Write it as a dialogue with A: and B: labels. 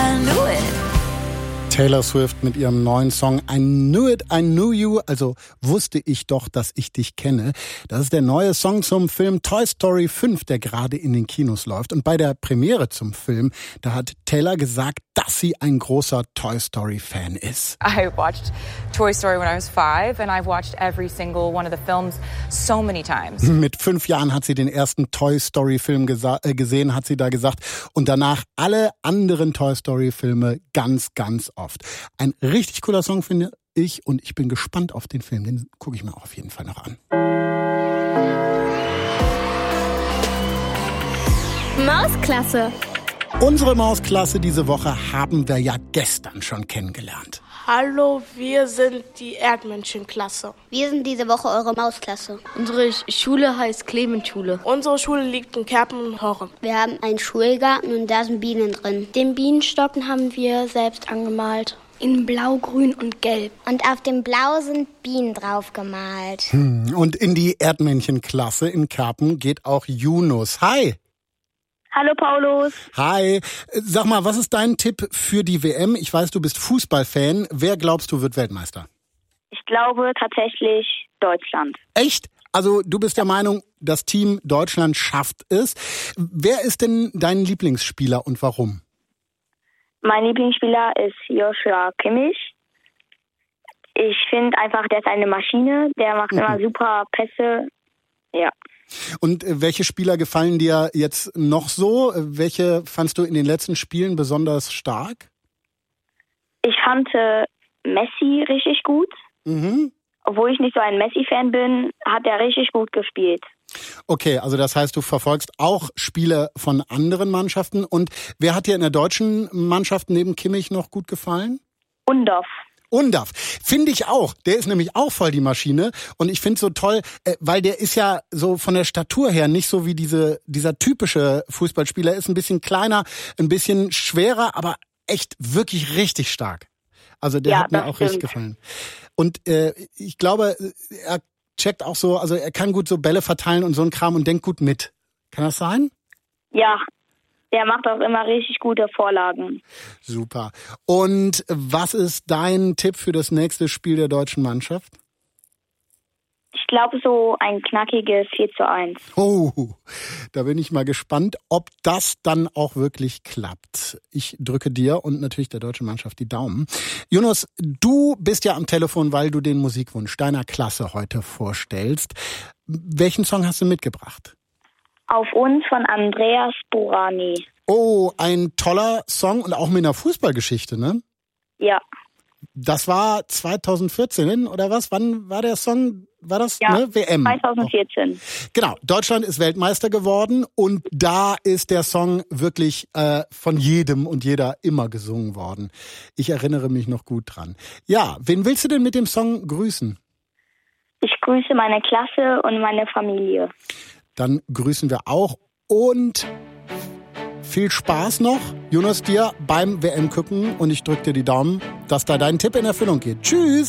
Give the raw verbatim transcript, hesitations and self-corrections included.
A: I knew it.
B: Taylor Swift mit ihrem neuen Song I Knew It, I Knew You, also wusste ich doch, dass ich dich kenne. Das ist der neue Song zum Film Toy Story fünf, der gerade in den Kinos läuft. Und bei der Premiere zum Film, da hat Taylor gesagt, dass sie ein großer Toy Story Fan ist.
C: I watched Toy Story when I was five and I've watched every single one of the films so many times.
B: Mit fünf Jahren hat sie den ersten Toy Story Film gesa- äh, gesehen, hat sie da gesagt. Und danach alle anderen Toy Story Filme ganz, ganz oft. Ein richtig cooler Song, finde ich, und ich bin gespannt auf den Film. Den gucke ich mir auch auf jeden Fall noch an.
D: Mausklasse.
B: Unsere Mausklasse diese Woche haben wir ja gestern schon kennengelernt.
E: Hallo, wir sind die Erdmännchenklasse.
F: Wir sind diese Woche eure Mausklasse.
D: Unsere Schule heißt Clemens-Schule.
E: Unsere Schule liegt in Kerpen-Horren.
F: Wir haben einen Schulgarten und da sind Bienen drin.
G: Den Bienenstocken haben wir selbst angemalt. In Blau, Grün und Gelb.
F: Und auf dem Blau sind Bienen drauf gemalt.
B: Hm, und in die Erdmännchenklasse in Kerpen geht auch Yunus. Hi!
H: Hallo Paulus.
B: Hi. Sag mal, was ist dein Tipp für die W M? Ich weiß, du bist Fußballfan. Wer glaubst du wird Weltmeister?
H: Ich glaube tatsächlich Deutschland.
B: Echt? Also du bist der Meinung, das Team Deutschland schafft es. Wer ist denn dein Lieblingsspieler und warum?
H: Mein Lieblingsspieler ist Joshua Kimmich. Ich finde einfach, der ist eine Maschine. Der macht mhm. immer super Pässe. Ja.
B: Und welche Spieler gefallen dir jetzt noch so? Welche fandst du in den letzten Spielen besonders stark?
H: Ich fand äh, Messi richtig gut. Mhm. Obwohl ich nicht so ein Messi-Fan bin, hat er richtig gut gespielt.
B: Okay, also das heißt, du verfolgst auch Spiele von anderen Mannschaften. Und wer hat dir in der deutschen Mannschaft neben Kimmich noch gut gefallen?
H: Undorf.
B: Undorf. Finde ich auch. Der ist nämlich auch voll die Maschine. Und ich finde es so toll, weil der ist ja so von der Statur her nicht so wie diese dieser typische Fußballspieler. Ist ein bisschen kleiner, ein bisschen schwerer, aber echt wirklich richtig stark. Also der
H: ja,
B: hat mir auch
H: stimmt.
B: richtig gefallen. Und äh, ich glaube, er checkt auch so, also er kann gut so Bälle verteilen und so ein Kram und denkt gut mit. Kann das sein?
H: Ja. Der macht auch immer richtig gute Vorlagen.
B: Super. Und was ist dein Tipp für das nächste Spiel der deutschen Mannschaft?
H: Ich glaube so ein knackiges vier zu eins.
B: Oh, da bin ich mal gespannt, ob das dann auch wirklich klappt. Ich drücke dir und natürlich der deutschen Mannschaft die Daumen. Yunus, du bist ja am Telefon, weil du den Musikwunsch deiner Klasse heute vorstellst. Welchen Song hast du mitgebracht?
H: Auf uns von Andreas Burani.
B: Oh, ein toller Song und auch mit einer Fußballgeschichte, ne?
H: Ja.
B: Das war zwanzig vierzehn, oder was? Wann war der Song? War das
H: ja,
B: ne? W M?
H: zwanzig vierzehn.
B: Oh. Genau, Deutschland ist Weltmeister geworden und da ist der Song wirklich äh, von jedem und jeder immer gesungen worden. Ich erinnere mich noch gut dran. Ja, wen willst du denn mit dem Song grüßen?
H: Ich grüße meine Klasse und meine Familie.
B: Dann grüßen wir auch und viel Spaß noch, Yunus, dir beim W M-Gucken und ich drücke dir die Daumen, dass da dein Tipp in Erfüllung geht. Tschüss!